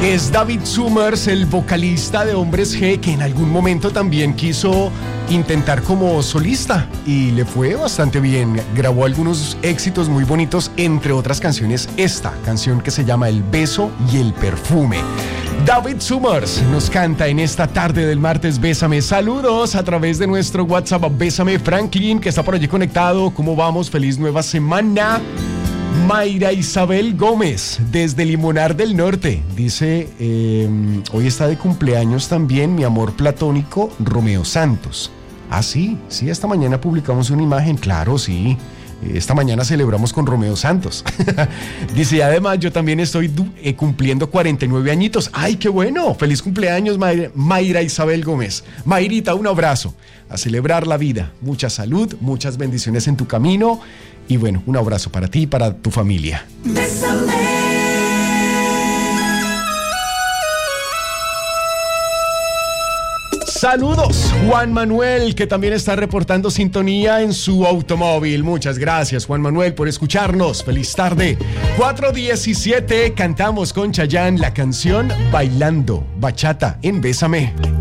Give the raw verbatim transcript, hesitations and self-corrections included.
Es David Summers, el vocalista de Hombres G, que en algún momento también quiso intentar como solista y le fue bastante bien. Grabó algunos éxitos muy bonitos, entre otras canciones esta canción que se llama El beso y el perfume. David Summers nos canta en esta tarde del martes Bésame. Saludos a través de nuestro WhatsApp. Bésame Franklin, que está por allí conectado. ¿Cómo vamos? Feliz nueva semana. Mayra Isabel Gómez, desde Limonar del Norte, dice, eh, hoy está de cumpleaños también mi amor platónico Romeo Santos. Ah, sí, sí, esta mañana publicamos una imagen, claro, sí. Esta mañana celebramos con Romeo Santos. Dice, y además yo también estoy eh, cumpliendo cuarenta y nueve añitos. ¡Ay, qué bueno! ¡Feliz cumpleaños, Mayra, Mayra Isabel Gómez! Mayrita, un abrazo. A celebrar la vida. Mucha salud, muchas bendiciones en tu camino. Y bueno, un abrazo para ti y para tu familia. Bésame. Saludos, Juan Manuel, que también está reportando sintonía en su automóvil. Muchas gracias, Juan Manuel, por escucharnos. Feliz tarde. cuatro diecisiete, cantamos con Chayanne la canción Bailando Bachata en Bésame.